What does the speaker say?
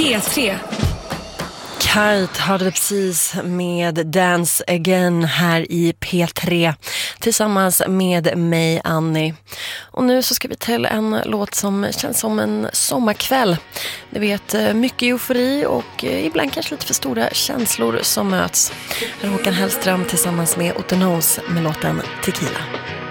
P3. Kite hörde precis med Dance Again här i P3 tillsammans med mig, Annie. Och nu så ska vi till en låt som känns som en sommarkväll. Du vet, mycket eufori och ibland kanske lite för stora känslor som möts. Här är Håkan Hellström tillsammans med Otto Knows med låten Tequila.